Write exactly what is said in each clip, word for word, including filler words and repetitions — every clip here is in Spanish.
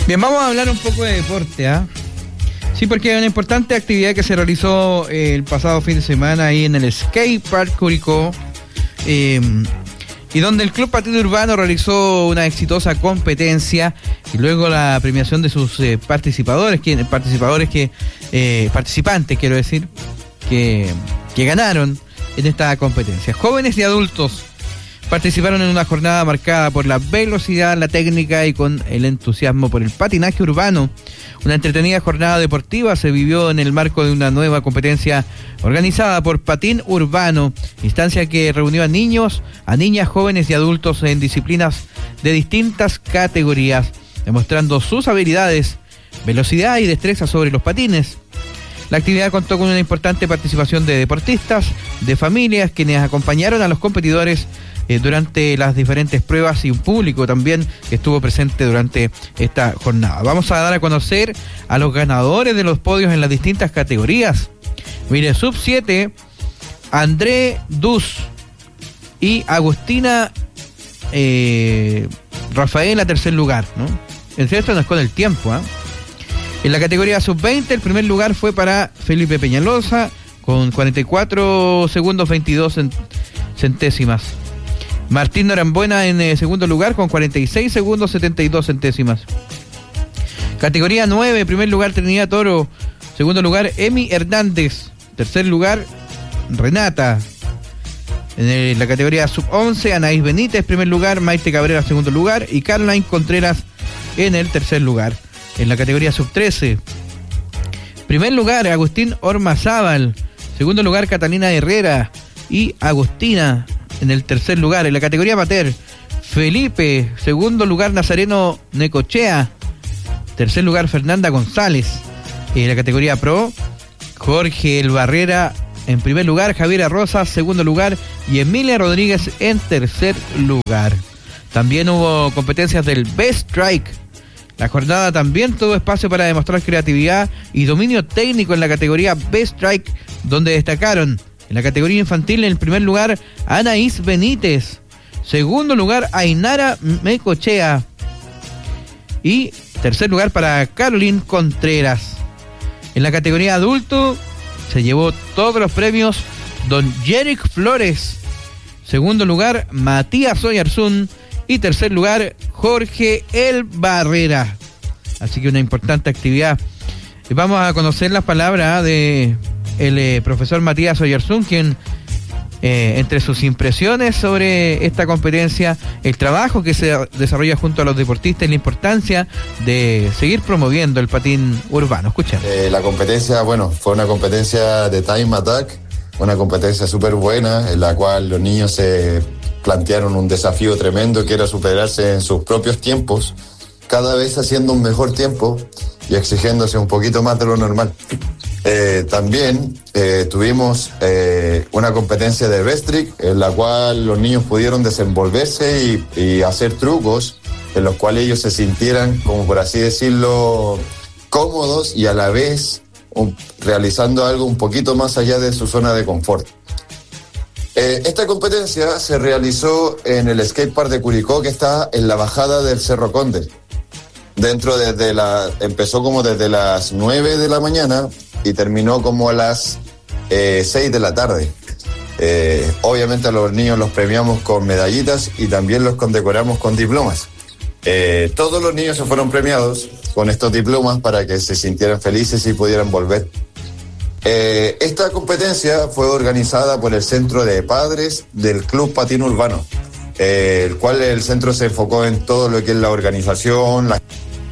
Bien, vamos a hablar un poco de deporte, ¿ah? ¿eh? Sí, porque hay una importante actividad que se realizó eh, el pasado fin de semana ahí en el Skate Park Curicó, eh, y donde el Club Patín Urbano realizó una exitosa competencia y luego la premiación de sus eh, participadores, que, participadores que eh, participantes, quiero decir, que, que ganaron en esta competencia. Jóvenes y adultos participaron en una jornada marcada por la velocidad, la técnica y con el entusiasmo por el patinaje urbano. Una entretenida jornada deportiva se vivió en el marco de una nueva competencia organizada por Patín Urbano, instancia que reunió a niños, a niñas, jóvenes y adultos en disciplinas de distintas categorías, demostrando sus habilidades, velocidad y destreza sobre los patines. La actividad contó con una importante participación de deportistas, de familias, quienes acompañaron a los competidores Eh, durante las diferentes pruebas y un público también que estuvo presente durante esta jornada. Vamos a dar a conocer a los ganadores de los podios en las distintas categorías. Mire, sub siete, André Dus y Agustina eh, Rafaela, tercer lugar, ¿no? El resto no es con el tiempo, ¿eh? En la categoría sub veinte, el primer lugar fue para Felipe Peñalosa con cuarenta y cuatro segundos veintidós centésimas. Martín Norambuena en eh, segundo lugar con cuarenta y seis segundos setenta y dos centésimas. Categoría nueve, primer lugar Trinidad Toro, segundo lugar Emi Hernández, tercer lugar Renata. En el, la categoría sub once, Anaís Benítez, primer lugar, Maite Cabrera, segundo lugar, y Caroline Contreras en el tercer lugar. En la categoría sub trece, primer lugar Agustín Ormazábal, segundo lugar Catalina Herrera y Agustina en el tercer lugar. En la categoría amateur, Felipe, segundo lugar Nazareno Necochea, tercer lugar Fernanda González. En la categoría pro, Jorge El Barrera en primer lugar, Javiera Rosas segundo lugar y Emilia Rodríguez en tercer lugar. También hubo competencias del Best Strike. La jornada también tuvo espacio para demostrar creatividad y dominio técnico en la categoría Best Strike, donde destacaron en la categoría infantil, en el primer lugar, Anaís Benítez. Segundo lugar, Ainara Mecochea. Y tercer lugar para Caroline Contreras. En la categoría adulto, se llevó todos los premios don Jerick Flores. Segundo lugar, Matías Oyarzún. Y tercer lugar, Jorge El Barrera. Así que una importante actividad. Vamos a conocer las palabras de el eh, profesor Matías Oyarzún, quien eh, entre sus impresiones sobre esta competencia, el trabajo que se desarrolla junto a los deportistas y la importancia de seguir promoviendo el patín urbano. Escuchen. Eh, la competencia, bueno, fue una competencia de time attack, una competencia súper buena, en la cual los niños se plantearon un desafío tremendo que era superarse en sus propios tiempos, cada vez haciendo un mejor tiempo y exigiéndose un poquito más de lo normal. Eh, también eh, tuvimos eh, una competencia de Best Trick en la cual los niños pudieron desenvolverse y, y hacer trucos en los cuales ellos se sintieran, como por así decirlo, cómodos y a la vez un, realizando algo un poquito más allá de su zona de confort. Eh, esta competencia se realizó en el skatepark de Curicó, que está en la bajada del Cerro Conde. Dentro desde la, empezó como desde las nueve de la mañana y terminó como a las eh, seis de la tarde. Eh, obviamente a los niños los premiamos con medallitas y también los condecoramos con diplomas. Eh, todos los niños se fueron premiados con estos diplomas para que se sintieran felices y pudieran volver. Eh, esta competencia fue organizada por el Centro de Padres del Club Patín Urbano, eh, el cual el centro se enfocó en todo lo que es la organización, la...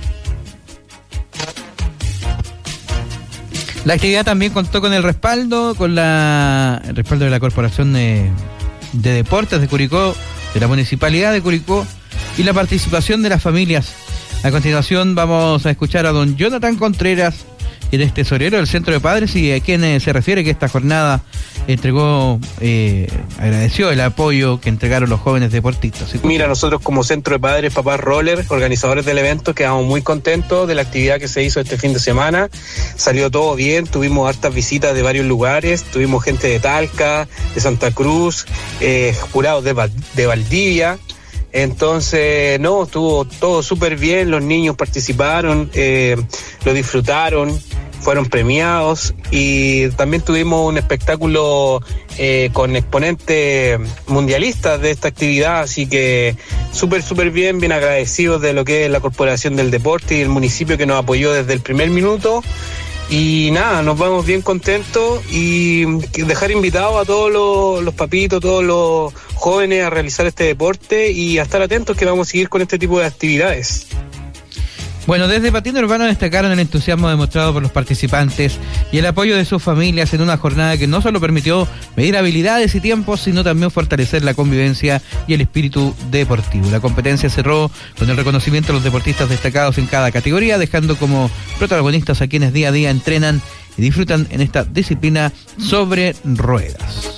La actividad también contó con el respaldo, con la el respaldo de la Corporación de, de Deportes de Curicó, de la Municipalidad de Curicó y la participación de las familias. A continuación vamos a escuchar a don Jonathan Contreras, quien es tesorero del Centro de Padres y a quien eh, se refiere que esta jornada entregó, eh, agradeció el apoyo que entregaron los jóvenes deportistas. Mira, nosotros como Centro de Padres Papás Roller, organizadores del evento, quedamos muy contentos de la actividad que se hizo este fin de semana. Salió todo bien, tuvimos hartas visitas de varios lugares, tuvimos gente de Talca, de Santa Cruz, eh, jurados de, de Valdivia. Entonces, no, estuvo todo súper bien, los niños participaron, eh, lo disfrutaron, fueron premiados y también tuvimos un espectáculo eh, con exponentes mundialistas de esta actividad, así que súper, súper bien, bien agradecidos de lo que es la Corporación del Deporte y el municipio que nos apoyó desde el primer minuto. Y nada, nos vamos bien contentos y dejar invitados a todos los, los papitos, todos los jóvenes a realizar este deporte y a estar atentos que vamos a seguir con este tipo de actividades. Bueno, desde Patín Urbano destacaron el entusiasmo demostrado por los participantes y el apoyo de sus familias en una jornada que no solo permitió medir habilidades y tiempos, sino también fortalecer la convivencia y el espíritu deportivo. La competencia cerró con el reconocimiento a los deportistas destacados en cada categoría, dejando como protagonistas a quienes día a día entrenan y disfrutan en esta disciplina sobre ruedas.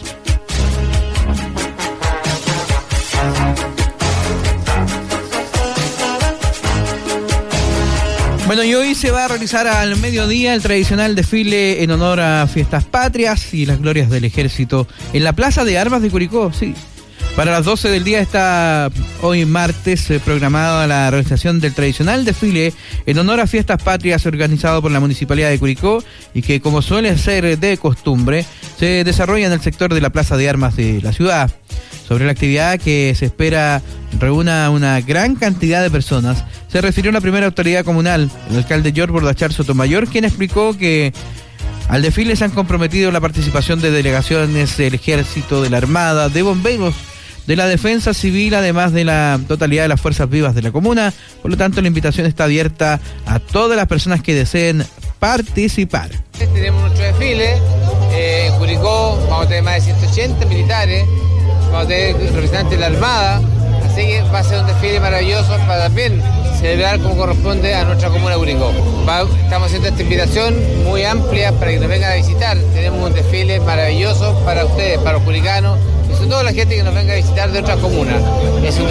Bueno, y hoy se va a realizar al mediodía el tradicional desfile en honor a Fiestas Patrias y las glorias del Ejército en la Plaza de Armas de Curicó, sí. Para las doce del día está hoy martes eh, programada la realización del tradicional desfile en honor a Fiestas Patrias organizado por la Municipalidad de Curicó y que, como suele ser de costumbre, se desarrolla en el sector de la Plaza de Armas de la ciudad. Sobre la actividad que se espera reúna una gran cantidad de personas, se refirió la primera autoridad comunal, el alcalde George Bordachar Sotomayor, quien explicó que al desfile se han comprometido la participación de delegaciones del Ejército, de la Armada, de bomberos, de la Defensa Civil, además de la totalidad de las fuerzas vivas de la comuna. Por lo tanto, la invitación está abierta a todas las personas que deseen participar. Tenemos nuestro desfile, eh, en Curicó vamos a tener más de ciento ochenta militares, vamos a tener representantes de la Armada, así que va a ser un desfile maravilloso para también celebrar como corresponde a nuestra comuna de Curicó. Va, estamos haciendo esta invitación muy amplia para que nos vengan a visitar. Tenemos un desfile maravilloso para ustedes, para los curicanos, y sobre todo la gente que nos venga a visitar de otras comunas. Es un